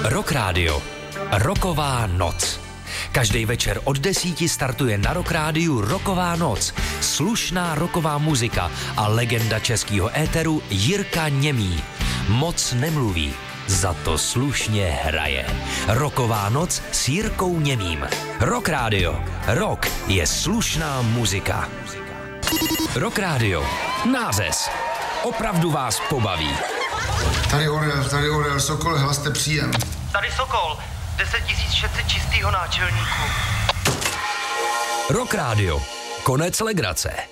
Rock Radio. Rocková noc. Každý večer od 10 startuje na Rock Rádiu Rocková noc. Slušná rocková muzika a legenda českého éteru Jirka Němý. Moc nemluví, za to slušně hraje. Rocková noc s Jirkou Němým. Rock Radio. Rock je slušná muzika. Rock Radio. Názes. Opravdu vás pobaví. Tady Orel, Sokol, hlaste příjem. Tady Sokol, 10 600 čistýho náčelníku. Rock Radio. Konec legrace.